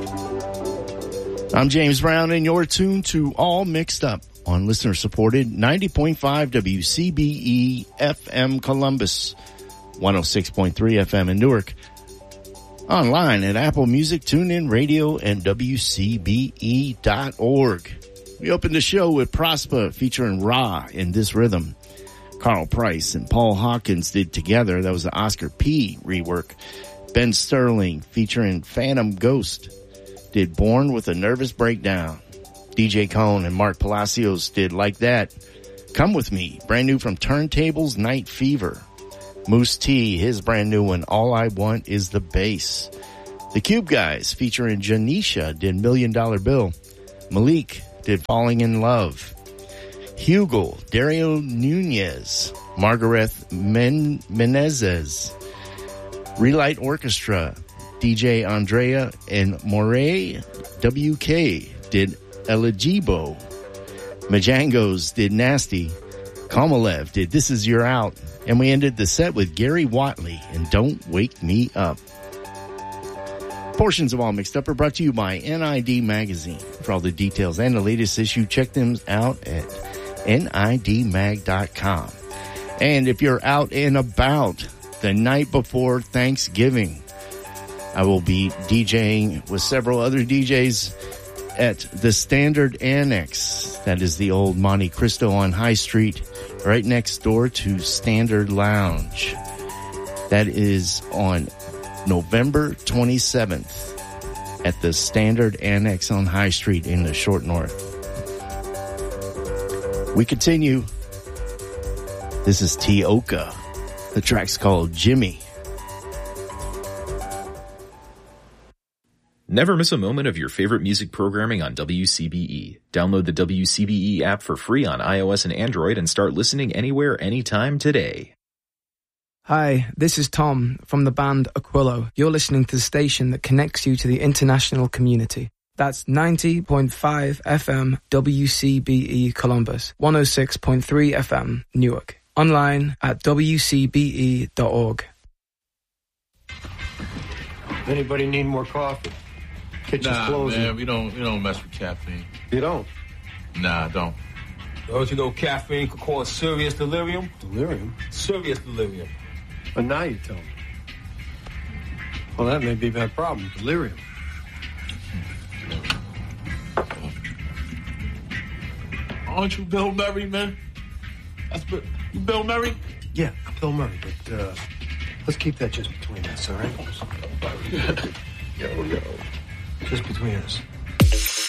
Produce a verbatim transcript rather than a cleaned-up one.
I'm James Brown, and you're tuned to All Mixed Up on listener-supported ninety point five W C B E F M Columbus, one oh six point three F M in Newark, online at Apple Music, TuneIn Radio, and W C B E dot org. We opened the show with Prosper featuring Ra in This Rhythm. Carl Price and Paul Hawkins did Together. That was the Oscar P rework. Ben Sterling featuring Phantom Ghost did Born with a Nervous Breakdown. D J Cone and Mark Palacios did Like That. Come With Me, brand new from Turntables, Night Fever. Moose T, his brand new one, All I Want Is the Bass. The Cube Guys featuring Janisha did Million Dollar Bill. Malik did Falling in Love. Hugo, Dario Nunez, Margaret Men- Menezes. Relight Orchestra, D J Andrea and Moray W K did Elegibo. Majangos did Nasty. Komalev did This Is Your Out. And we ended the set with Gary Watley and Don't Wake Me Up. Portions of All Mixed Up are brought to you by N I D Magazine. For all the details and the latest issue, check them out at N I D mag dot com. And if you're out and about the night before Thanksgiving, I will be DJing with several other D Js at the Standard Annex. That is the old Monte Cristo on High Street, right next door to Standard Lounge. That is on November twenty-seventh at the Standard Annex on High Street in the Short North. We continue. This is Tioka. The track's called Jimmy. Never miss a moment of your favorite music programming on W C B E. Download the W C B E app for free on iOS and Android and start listening anywhere, anytime today. Hi, this is Tom from the band Aquilo. You're listening to the station that connects you to the international community. That's ninety point five F M W C B E Columbus, one oh six point three F M Newark. Online at W C B E dot org. Anybody need more coffee? Kitchen's nah, closing. man, we don't, we don't mess with caffeine. You don't? Nah, don't. Don't you know caffeine could cause serious delirium? Delirium? Serious delirium. But now you tell me. Well, that may be a bad problem. Delirium. Aren't you Bill Murray, man? That's Bill, you Bill Murray? Yeah, I'm Bill Murray, but uh, let's keep that just between us, all right? Yo, yo. Just between us.